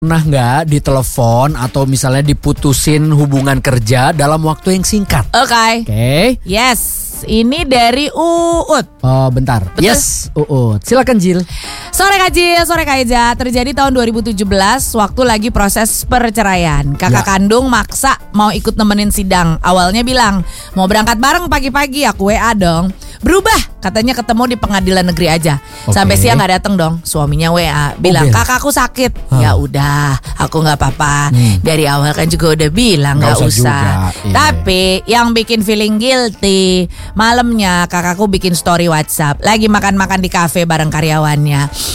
Pernah nggak ditelepon atau misalnya diputusin hubungan kerja dalam waktu yang singkat? Oke. Yes, ini dari Uut. Oh bentar. Betul? Yes, Uut. Silakan Jil. Sore Kak Jil, sore Kak Eja. Terjadi tahun 2017 waktu lagi proses perceraian. Kakak kandung maksa mau ikut nemenin sidang. Awalnya bilang mau berangkat bareng pagi-pagi, aku WA dong. Berubah, katanya ketemu di pengadilan negeri aja. Sampai siang nggak datang dong. Suaminya WA bilang kakakku sakit. Ya udah, aku nggak apa-apa. Dari awal kan juga udah bilang nggak usah. Tapi yang bikin feeling guilty, malamnya kakakku bikin story WhatsApp. Lagi makan-makan di kafe bareng karyawannya.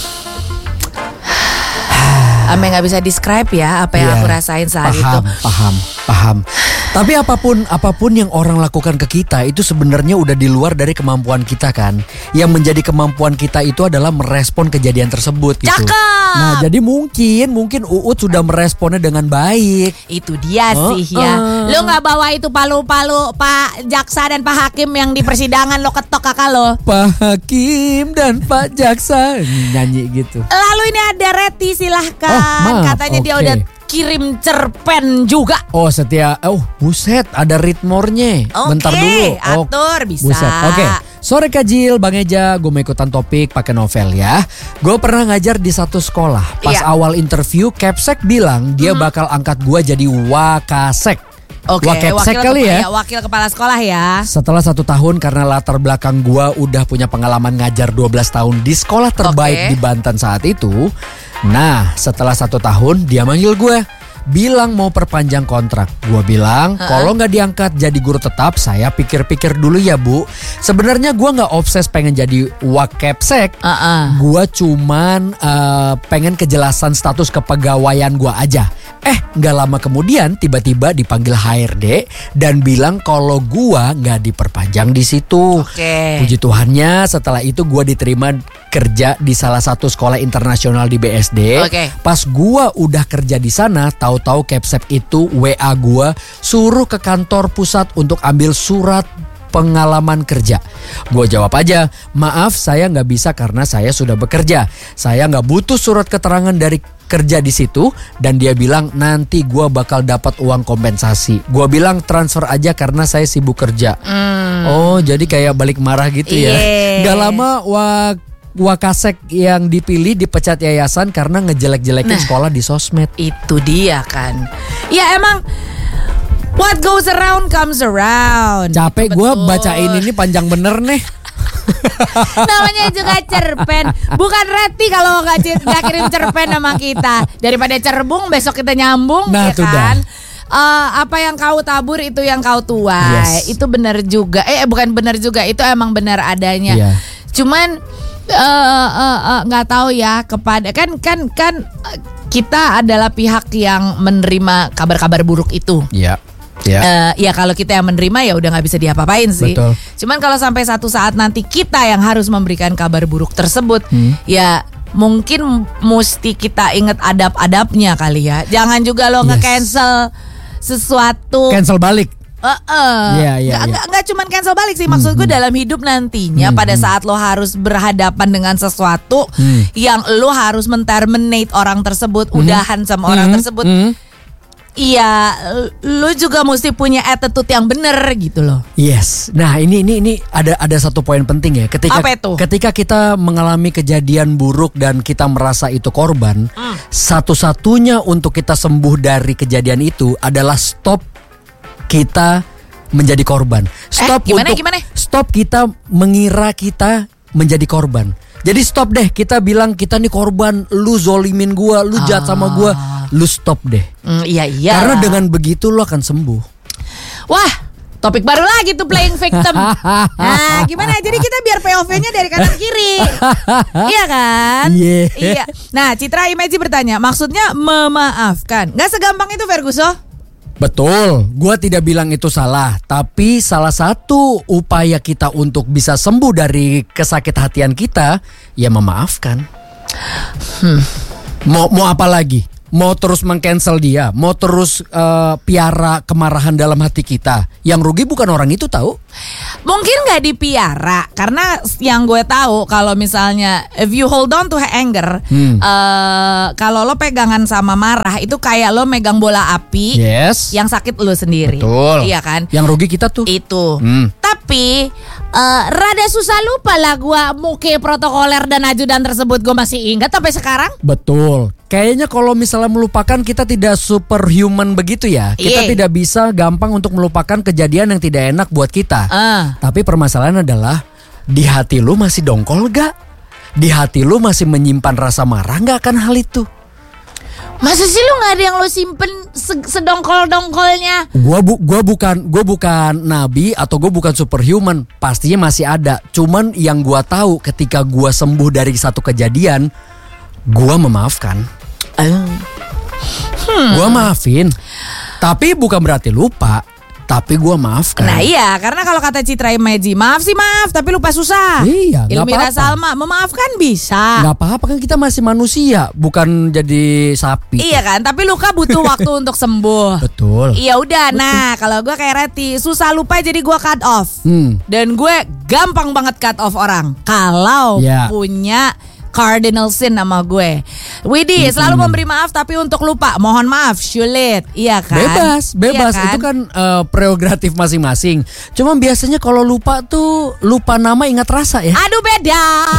Ame nggak bisa describe ya apa yang aku rasain saat itu. Paham. Tapi apapun yang orang lakukan ke kita itu sebenarnya udah di luar dari kemampuan kita kan. Yang menjadi kemampuan kita itu adalah merespon kejadian tersebut gitu. Cakep. Nah jadi mungkin Uut sudah meresponnya dengan baik. Itu dia sih ya. Lo nggak bawa itu palu-palu Pak Jaksa dan Pak Hakim yang di persidangan lo ketok kakak lo. Pak Hakim dan Pak Jaksa nyanyi gitu. Lalu ini ada Reti silahkan. Katanya dia udah kirim cerpen juga. Oh setia. Buset ada ritmornya. Bentar dulu. Atur bisa. Buset. Oke. Sore Kak Jil, Bang Eja, gue mau ikutan topik pakai novel ya. Gue pernah ngajar di satu sekolah. Pas awal interview, Capsek bilang dia bakal angkat gue jadi Wakasek. Wakapsek kali ya. Wakil kepala sekolah ya. Setelah 1 tahun karena latar belakang gue udah punya pengalaman ngajar 12 tahun di sekolah terbaik di Banten saat itu. Nah setelah 1 tahun dia manggil gue. Bilang mau perpanjang kontrak. Gue bilang kalau gak diangkat jadi guru tetap, saya pikir-pikir dulu ya Bu. Sebenarnya gue gak obses pengen jadi Wakapsek. Gue cuman pengen kejelasan status kepegawaian gue aja. Gak lama kemudian tiba-tiba dipanggil HRD dan bilang kalau gue gak diperpanjang di situ. Puji Tuhannya setelah itu gue diterima kerja di salah satu sekolah internasional di BSD. Pas gue udah kerja di sana, tahu-tahu Capsek itu WA gue suruh ke kantor pusat untuk ambil surat pengalaman kerja. Gue jawab aja, maaf saya nggak bisa karena saya sudah bekerja. Saya nggak butuh surat keterangan dari kerja di situ. Dan dia bilang nanti gue bakal dapat uang kompensasi. Gue bilang transfer aja karena saya sibuk kerja. Oh jadi kayak balik marah gitu ya. Gak lama Wakasek yang dipilih dipecat yayasan karena ngejelek-jelekin sekolah di sosmed. Itu dia kan. Ya emang what goes around comes around. Capek gue bacain ini panjang bener nih. Namanya juga cerpen. Bukan Reti kalau gak kirim cerpen sama kita. Daripada cerbung besok kita nyambung ya kan. Apa yang kau tabur itu yang kau tuai. Itu benar juga. Bukan benar juga, itu emang benar adanya. Cuman nggak tahu ya kepada kan kita adalah pihak yang menerima kabar-kabar buruk itu. Ya kalau kita yang menerima ya udah nggak bisa diapa-apain sih. Betul. Cuman kalau sampai satu saat nanti kita yang harus memberikan kabar buruk tersebut, ya mungkin mesti kita ingat adab-adabnya kali ya. Jangan juga lo nge-cancel sesuatu. Cancel balik. Nggak cuma cancel balik sih, maksud gue dalam hidup nantinya pada saat lo harus berhadapan dengan sesuatu yang lo harus men-terminate orang tersebut, udahan sama orang tersebut. Iya, lo juga mesti punya attitude yang bener gitu loh. Yes. Nah, ini ada satu poin penting ya. Ketika kita mengalami kejadian buruk dan kita merasa itu korban, satu-satunya untuk kita sembuh dari kejadian itu adalah stop kita menjadi korban. Stop kita mengira kita menjadi korban. Jadi stop deh kita bilang kita nih korban, lu zolimin gua, lu jahat sama gua, lu stop deh. Iya. Karena dengan begitu lu akan sembuh. Wah, topik baru lagi tuh playing victim. Nah, gimana? Jadi kita biar POV-nya dari kanan kiri. Iya kan? Iya. Nah, Citra Imeji bertanya, maksudnya memaafkan. Gak segampang itu Ferguson? Betul, gue tidak bilang itu salah. Tapi salah satu upaya kita untuk bisa sembuh dari kesakit hatian kita, ya memaafkan. Mau apa lagi? mau terus meng-cancel dia, mau terus piara kemarahan dalam hati kita. Yang rugi bukan orang itu tahu. Mungkin gak dipiara, karena yang gue tahu kalau misalnya if you hold on to anger, kalau lo pegangan sama marah itu kayak lo megang bola api, yang sakit lo sendiri. Betul. Iya kan? Yang rugi kita tuh. Itu. Tapi rada susah lupa lah gue muke protokoler dan ajudan tersebut, gue masih ingat sampai sekarang. Betul. Kayaknya kalau misalnya melupakan kita tidak superhuman begitu ya. Kita tidak bisa gampang untuk melupakan kejadian yang tidak enak buat kita. Tapi permasalahan adalah di hati lu masih dongkol gak? Di hati lu masih menyimpan rasa marah gak akan hal itu? Masa sih lu gak ada yang lu simpen sedongkol-dongkolnya? Gua bukan nabi atau gue bukan superhuman. Pastinya masih ada. Cuman yang gua tahu ketika gua sembuh dari satu kejadian, gua memaafkan. Gua maafin. Tapi bukan berarti lupa. Tapi gua maafkan. Nah iya, karena kalau kata Citra Imeji, maaf sih maaf, tapi lupa susah. Iya, Ilmira Salma, memaafkan bisa. Gak apa-apa kan, kita masih manusia, bukan jadi sapi. Iya kan, tapi luka butuh waktu untuk sembuh. Betul. Iya udah, nah kalau gue kayak Reti, susah lupa jadi gue cut off. Dan gue gampang banget cut off orang kalau punya cardinal sin sama gue. Widi selalu memberi maaf tapi untuk lupa, mohon maaf, sulit. Iya kan? Bebas. Iya kan? Itu kan prerogatif masing-masing. Cuma biasanya kalau lupa tuh lupa nama ingat rasa ya. Aduh beda.